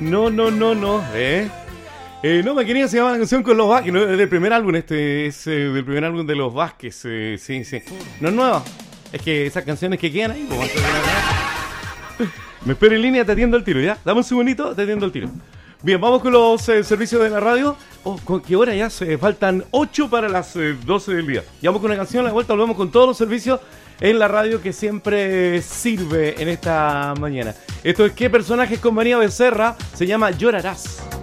No. No, me quería, se llama la canción con los Vázquez, no, es del primer álbum, es del primer álbum de los Vázquez, sí. No es nueva, es que esas canciones que quedan ahí, pues, me espero en línea, te atiendo al tiro, ¿ya? Dame un segundito, te atiendo al tiro. Bien, vamos con los servicios de la radio. ¿Con qué hora ya? Faltan 8 para las 12 del día. Ya vamos con una canción, a la vuelta volvemos con todos los servicios en la radio que siempre sirve en esta mañana. Esto es ¿Qué personajes con María Becerra? Se llama Llorarás.